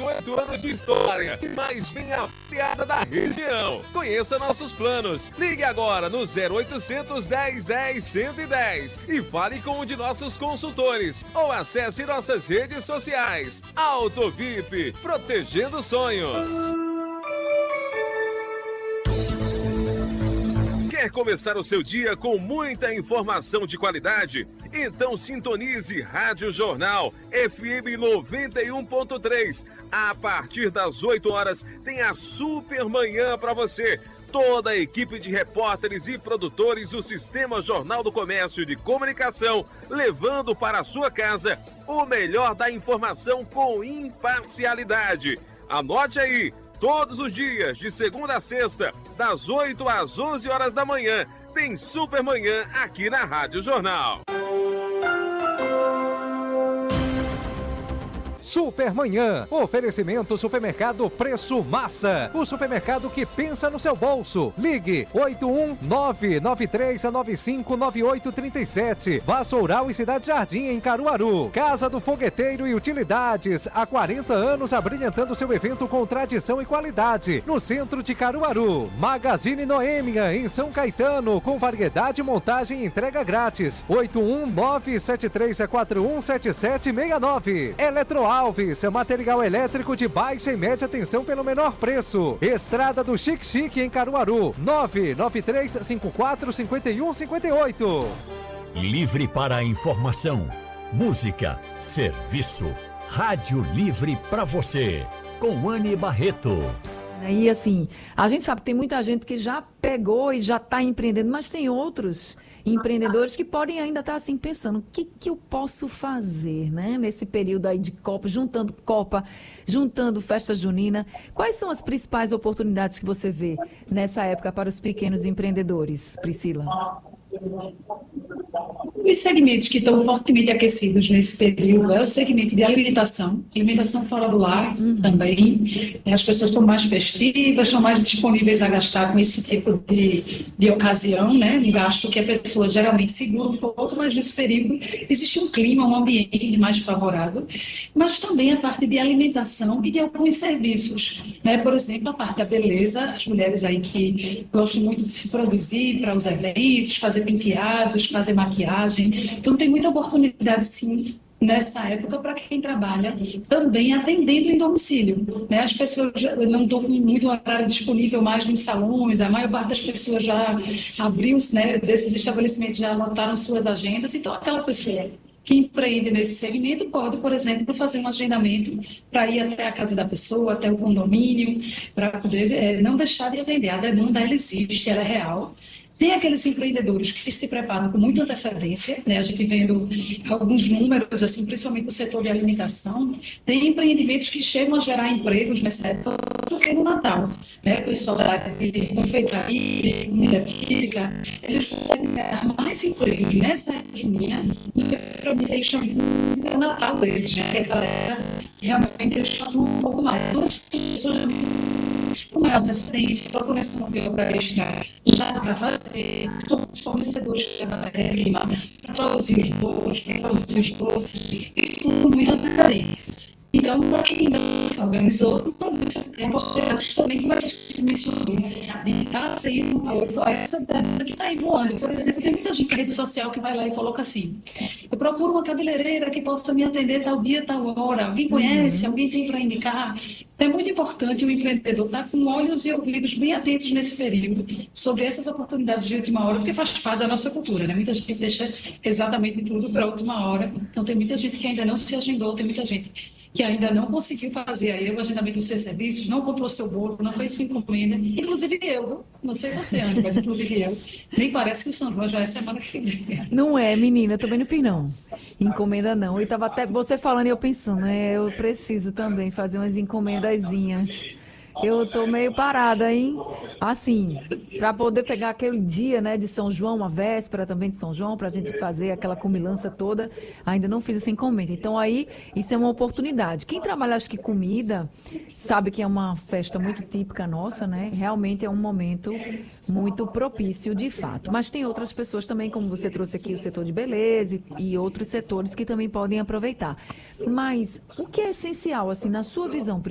108 anos de história, mais bem avaliada da região. Conheça nossos planos. Ligue agora no 0800 10 10 110 e fale com um de nossos consultores ou acesse nossas redes sociais. Auto VIP, protegendo sonhos. Quer começar o seu dia com muita informação de qualidade? Então sintonize Rádio Jornal FM 91.3. A partir das 8 horas tem a Super Manhã para você. Toda a equipe de repórteres e produtores do Sistema Jornal do Comércio de Comunicação, levando para a sua casa o melhor da informação com imparcialidade. Anote aí, todos os dias, de segunda a sexta, das 8 às 11 horas da manhã, tem Super Manhã aqui na Rádio Jornal. Supermanhã, oferecimento Supermercado Preço Massa, o supermercado que pensa no seu bolso. Ligue 81993959837. Vassoural e Cidade Jardim em Caruaru. Casa do Fogueteiro e Utilidades, há 40 anos abrilhantando seu evento com tradição e qualidade, no centro de Caruaru. Magazine Noêmia em São Caetano, com variedade, montagem e entrega grátis. 81973417769. Eletroalves, material elétrico de baixa e média tensão pelo menor preço. Estrada do Chique Chique em Caruaru, 993545158. Livre para a informação, música, serviço. Rádio Livre para você, com Anne Barreto. E assim, a gente sabe que tem muita gente que já pegou e já está empreendendo, mas tem outros empreendedores que podem ainda estar assim pensando, o que eu posso fazer, né? Nesse período aí de Copa, juntando festa junina. Quais são as principais oportunidades que você vê nessa época para os pequenos empreendedores, Priscila? Os segmentos que estão fortemente aquecidos nesse período é o segmento de alimentação fora do lar também. As pessoas estão mais festivas, estão mais disponíveis a gastar com esse tipo de ocasião, né? Um gasto que a pessoa geralmente segura um pouco, mas nesse período existe um clima, um ambiente mais favorável. Mas também a parte de alimentação e de alguns serviços, né? Por exemplo, a parte da beleza, as mulheres aí que gostam muito de se produzir para os eventos, fazer penteados, fazer maquiagem. Então, tem muita oportunidade, sim, nessa época, para quem trabalha também atendendo em domicílio, né? As pessoas não estão com muito horário disponível mais nos salões, a maior parte das pessoas já abriu, né, desses estabelecimentos já lotaram suas agendas, então aquela pessoa que empreende nesse segmento pode, por exemplo, fazer um agendamento para ir até a casa da pessoa, até o condomínio, para poder não deixar de atender. A demanda, ela existe, ela é real. Tem aqueles empreendedores que se preparam com muita antecedência, né? A gente vendo alguns números, assim, principalmente no setor de alimentação, tem empreendimentos que chegam a gerar empregos nessa época do que no Natal, né? O pessoal da área de confeitaria, comida típica, eles conseguem gerar mais empregos nessa época junina do que provavelmente eles chamam de Natal deles, né? Que a galera realmente eles fazem um pouco mais. Então, as pessoas com maior antecedência, procuram essa mão de obra extra já para fazer, os fornecedores de matéria-prima, para produzir os bolos, para produzir os doces, e tudo muito antecedência. Então, para quem não se organizou, é importante também que vai de estar sendo essa demanda que está aí voando. Por exemplo, tem muita gente na rede social que vai lá e coloca assim: eu procuro uma cabeleireira que possa me atender tal dia, tal hora. Alguém conhece? Alguém tem para indicar? Então, é muito importante o empreendedor estar com olhos e ouvidos bem atentos nesse período sobre essas oportunidades de última hora, porque faz parte da nossa cultura, né? Muita gente deixa exatamente tudo para a última hora. Então, tem muita gente que ainda não se agendou, tem muita gente que ainda não conseguiu fazer aí o agendamento dos seus serviços, não comprou seu bolo, não fez sua encomenda, inclusive eu, não sei você, Ana, mas inclusive eu, nem parece que o São João já é semana que vem. Não é, menina, eu também não fiz não, encomenda não, eu estava até, você falando e eu pensando, eu preciso também fazer umas encomendazinhas. Eu tô meio parada, hein? Assim, para poder pegar aquele dia, né, de São João, a véspera também de São João, para a gente fazer aquela comilança toda, ainda não fiz essa encomenda. Então aí, isso é uma oportunidade. Quem trabalha, acho que comida, sabe que é uma festa muito típica nossa, né? Realmente é um momento muito propício, de fato. Mas tem outras pessoas também, como você trouxe aqui, o setor de beleza e outros setores que também podem aproveitar. Mas o que é essencial, assim, na sua visão,